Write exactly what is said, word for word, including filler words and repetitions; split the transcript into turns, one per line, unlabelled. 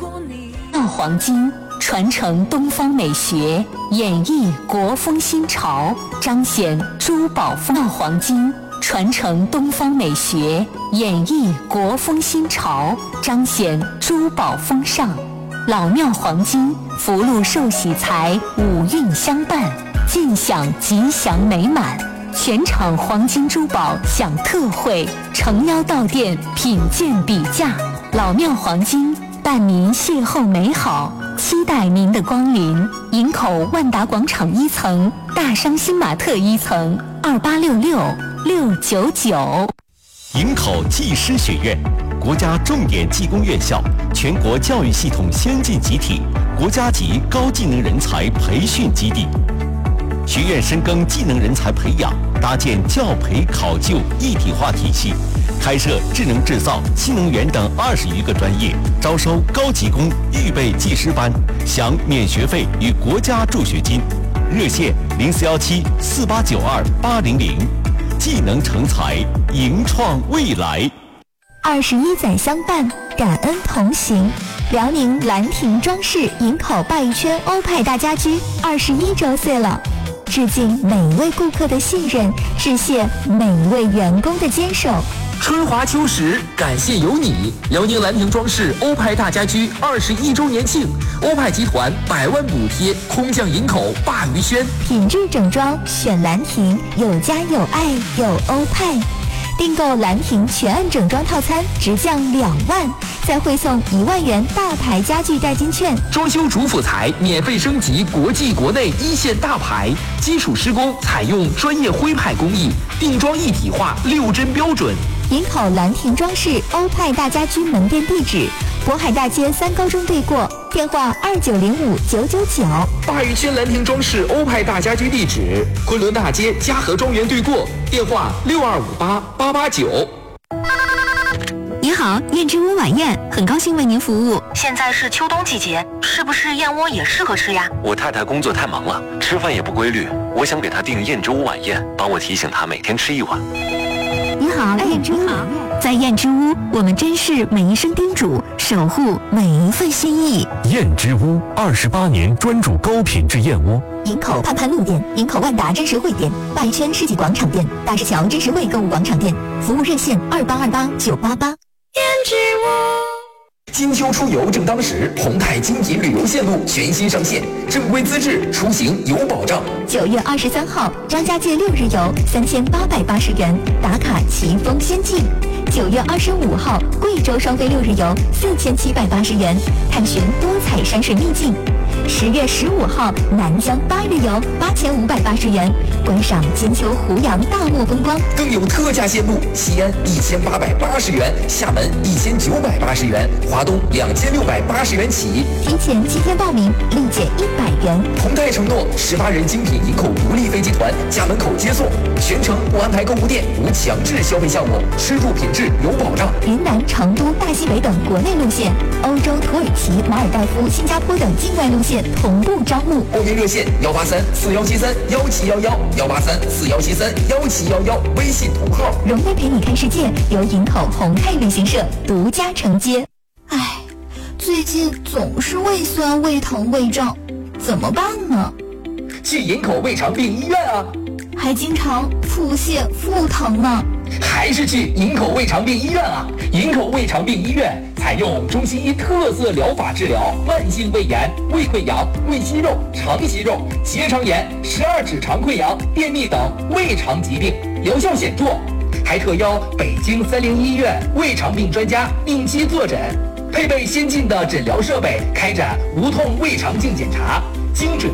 闹黄金，传承东方美学，演绎国风新潮，彰显珠宝风。闹黄金，传承东方美学，演绎国风新潮，彰显珠宝风尚。老庙黄金，福禄寿喜财，五运相伴，尽享吉祥美满。全场黄金珠宝享特惠，诚邀到店品鉴比价。老庙黄金伴您邂逅美好，期待您的光临。营口万达广场一层，大商新玛特一层，二八六六六九九。
营口技师学院，国家重点技工院校，全国教育系统先进集体，国家级高技能人才培训基地。学院深耕技能人才培养，搭建教培考就一体化体系，开设智能制造、新能源等二十余个专业，招收高级工预备技师班，享免学费与国家助学金。热线零四幺七四八九二八零零。技能成才，迎创未来。
二十一载相伴，感恩同行。辽宁兰亭装饰营口鲅鱼圈欧派大家居二十一周岁了，致敬每位顾客的信任，致谢每位员工的坚守。
春华秋实，感谢有你！辽宁兰亭装饰欧派大家居二十一周年庆，欧派集团百万补贴，空降营口鲅鱼轩，
品质整装选兰亭，有家有爱有欧派。订购兰亭全案整装套餐直降两万，再汇送一万元大牌家具代金券。
装修主辅材免费升级国际国内一线大牌，基础施工采用专业徽派工艺，定装一体化六针标准。
营口兰亭装饰欧派大家居门店地址：渤海大街三高中对过，电话二九零五九九九。
鲅鱼圈兰亭装饰欧派大家居地址：昆仑大街嘉禾庄园对过，电话六二五八八八九。
您好，燕之屋晚宴，很高兴为您服务。现在是秋冬季节，是不是燕窝也适合吃呀？
我太太工作太忙了，吃饭也不规律，我想给她订燕之屋晚宴，帮我提醒她每天吃一碗。
你好，燕之屋。在燕之屋，我们珍视每一声叮嘱，守护每一份心意。
燕之屋二十八年专注高品质燕窝。
营口盼盼路店、营口万达真实汇店、鲅鱼圈世纪广场店、大石桥真实汇购物广场店，服务热线二八二八九八八。
燕之屋。
金秋出游正当时，宏泰精品旅游线路全新上线，正规资质，出行有保障。
九月二十三号，张家界六日游三千八百八十元，打卡奇峰仙境。九月二十五号，贵州双飞六日游四千七百八十元，探寻多彩山水秘境。十月十五号，南疆八日游八千五百八十元，观赏金秋湖洋大漠风光。
更有特价线路，西安一千八百八十元，厦门一千九百八十元，华东两千六百八十元起。
提前七天报名，立减一百元。
宏泰承诺，十八人精品营口独立飞机团家门口接送，全程不安排购物店，无强制消费项目，吃住品质有保障。
云南、成都、大西北等国内路线，欧洲、土耳其、马尔代夫、新加坡等境外路线同步招募。
报名热线幺八三四幺七三幺七幺幺幺八三四幺七三幺七幺幺，微信同号。
荣威陪你看世界由营口宏泰旅行社独家承接。
唉，最近总是胃酸、胃疼、胃胀，怎么办呢？
去营口胃肠病医院啊！
还经常腹泻、腹疼呢。
还是去营口胃肠病医院啊！营口胃肠病医院采用中西医特色疗法治疗慢性胃炎、胃溃疡、胃息肉、肠息肉、结肠炎、十二指肠溃疡、便秘等胃肠疾病，疗效显著。还特邀北京三零医院胃肠病专家定期坐诊，配备先进的诊疗设备，开展无痛胃肠镜检查，精准